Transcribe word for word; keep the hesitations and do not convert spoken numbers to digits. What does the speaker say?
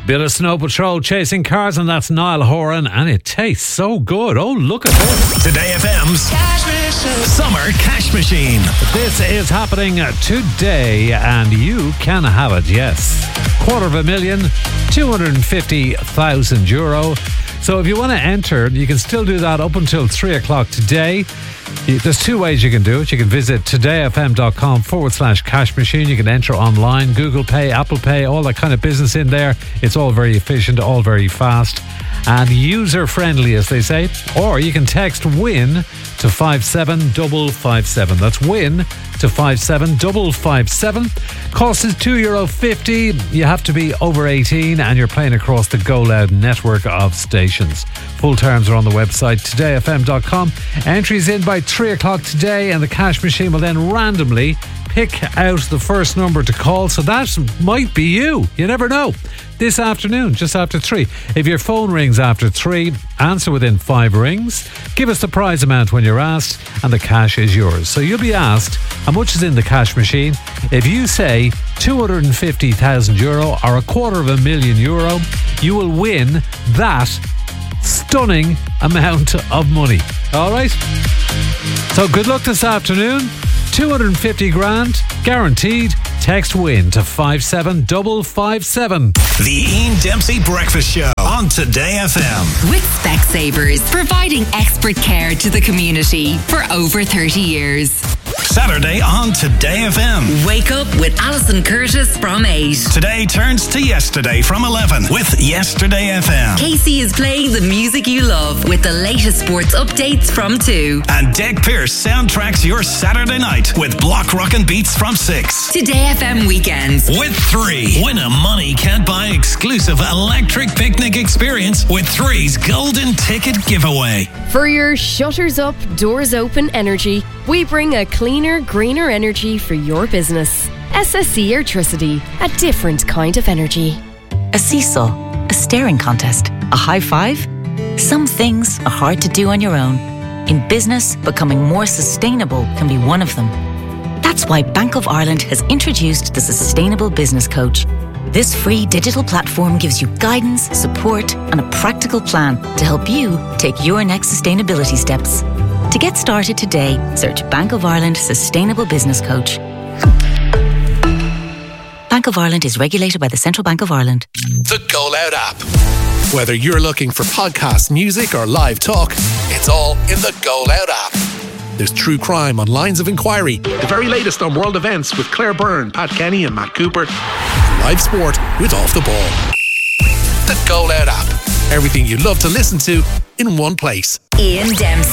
Bit of Snow Patrol chasing cars, and that's Niall Horan, and it tastes so good. Oh, look at this. Today F M's Summer Cash Machine. This is happening today, and you can have it, yes. Quarter of a million, two hundred fifty thousand euro. So if you want to enter, you can still do that up until three o'clock today. There's two ways you can do it. You can visit todayfm.com forward slash cash machine. You can enter online, Google Pay, Apple Pay, all that kind of business in there. It's all very efficient, all very fast and user friendly, as they say. Or you can text WIN to five seven five five seven. That's WIN to five seven five five seven. Cost is two euro fifty. You have to be over eighteen and you're playing across the Go Loud network of stations. Full terms are on the website today f m dot com. Entries in by three o'clock today, and the cash machine will then randomly pick out the first number to call. So that might be you. You never know. This afternoon, just after three. If your phone rings after three, answer within five rings. Give us the prize amount when you're asked, and the cash is yours. So you'll be asked how much is in the cash machine. If you say two hundred fifty thousand euro or a quarter of a million euro, you will win that stunning amount of money. All right? So good luck this afternoon. two hundred fifty grand guaranteed. Text WIN to five seven five five seven. The Ian Dempsey Breakfast Show on Today F M. With Specsavers, providing expert care to the community for over thirty years. Saturday on Today F M. Wake up with Alison Curtis from eight. Today turns to yesterday from eleven with Yesterday F M. Casey is playing the music you love with the latest sports updates from two. And Deg Pierce soundtracks your Saturday night with Block Rockin' Beats from six. Today F M weekends with three. Win a money can't buy exclusive electric picnic experience with three's golden ticket giveaway. For your shutters up, doors open energy, we bring a cleaner, greener energy for your business. S S C Airtricity, a different kind of energy. A seesaw, a staring contest, a high five. Some things are hard to do on your own. In business, becoming more sustainable can be one of them. That's why Bank of Ireland has introduced the Sustainable Business Coach. This free digital platform gives you guidance, support, and a practical plan to help you take your next sustainability steps. To get started today, search Bank of Ireland Sustainable Business Coach. Bank of Ireland is regulated by the Central Bank of Ireland. The Go Loud app. Whether you're looking for podcasts, music, or live talk, it's all in the Go Loud app. There's true crime on Lines of Inquiry, the very latest on world events with Claire Byrne, Pat Kenny, and Matt Cooper, live sport with Off the Ball. The Go Loud app. Everything you love to listen to in one place. Ian Dempsey.